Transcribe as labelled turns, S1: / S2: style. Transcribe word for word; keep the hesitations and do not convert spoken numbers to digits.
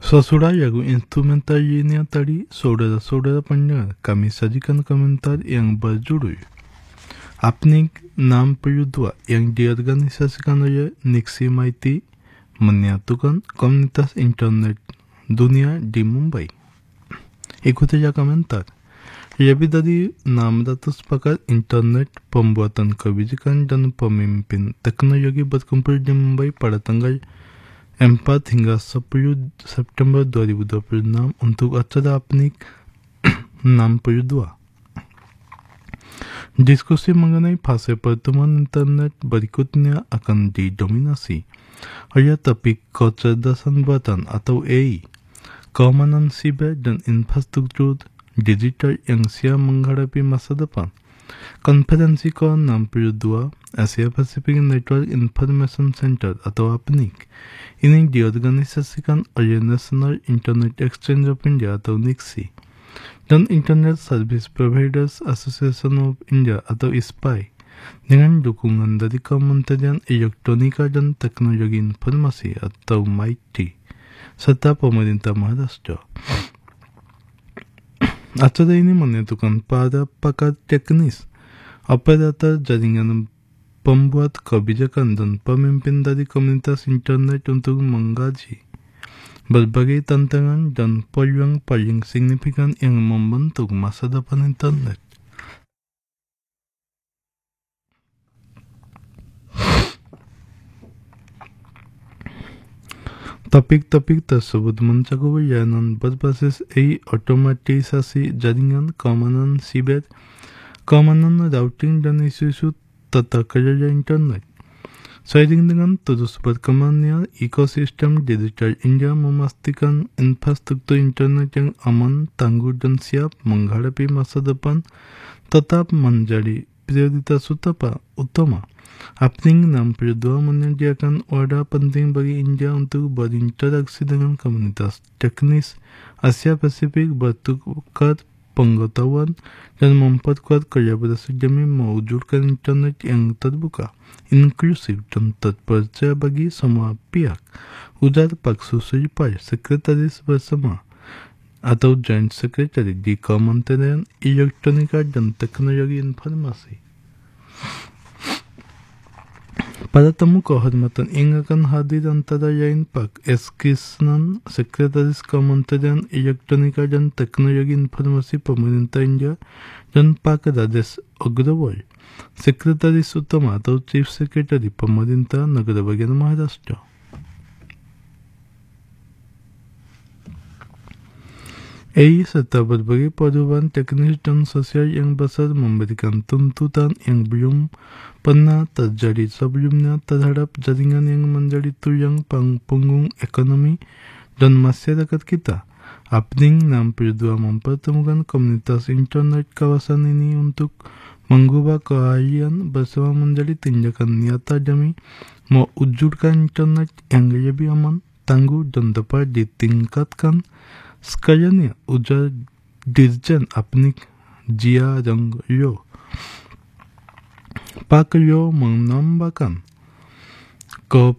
S1: Saudara Yagu instrumental ini tadi saudara-saudara pendengar, kami sajikan komentar yang berjudul Apnik enam puluh dua yang diorganisasikan oleh Nixie Mighty menyatukan komunitas internet dunia di Mumbai. Ikuti ya komentar. Lebih dari enam ratus pakar internet, pembuatan kebijakan dan pemimpin teknologi berkumpul di Mumbai pada tanggal empat hingga sepuluh September dua ribu dua puluh enam untuk acara Apnik enam puluh dua. Diskusi mengenai fase pertemuan internet berikutnya akan didominasi oleh topik kecerdasan buatan atau A I, keamanan siber dan infrastruktur digital yang siap menghadapi masa depan. Konferensi ke enam puluh dua Asia Pacific Network Information Center atau APNIC ini diorganisasikan oleh National Internet Exchange of India atau Nixie dan Internet Service Providers Association of India atau I S P I dengan dukungan dari Kementerian Elektronika dan Teknologi Informasi atau MITI serta pemerintah Maharashtra. Acara ini menentukan para pakar teknis, operator jaringan, pembuat kebijakan, dan pemimpin dari komunitas internet untuk mengkaji berbagai tantangan dan peluang paling signifikan yang membentuk masa depan internet. Topik-topik tersebut mencakup layanan berbasis A I, otomatisasi jaringan, keamanan siber, keamanan routing, dan isu-isu tata kelola internet. Seiring dengan terus berkembangnya ekosistem digital, India memastikan infrastruktur internet yang aman, tangguh, dan siap menghadapi masa depan tetap menjadi prioritas utama. Apnik enam puluh dua menyediakan wadah penting bagi India untuk berinteraksi dengan komunitas teknis Asia Pasifik, bertukar pengetahuan, dan memperkuat kolaborasi demi mewujudkan internet yang terbuka, inklusif, dan terpercaya bagi semua pihak. Ujar Pak Sushil, Sekretaris Bersama atau Joint Secretary di Kementerian Elektronika dan Teknologi Informasi. Pada temu kehormatan yang akan hadir antara lain Pak S. Krishnan, Sekretaris Kementerian Elektronika dan Teknologi Informasi Pemerintah India, dan Pak Rajesh Agrawal, Sekretaris Utama atau Chief Secretary Pemerintah Negara Bagian Maharashtra. A I serta berbagai perubahan teknis dan sosial yang besar memberikan tuntutan yang belum pernah terjadi sebelumnya terhadap jaringan yang menjadi tulang punggung ekonomi dan masyarakat kita. Apnik enam puluh dua mempertemukan komunitas internet kawasan ini untuk mengubah keahlian bersama menjadi tindakan nyata demi mewujudkan internet yang lebih aman, tangguh, dan dapat ditingkatkan. Sekaliannya, ujar Dirjen Apnik Jia Rang Yo. Pak Yo menambahkan,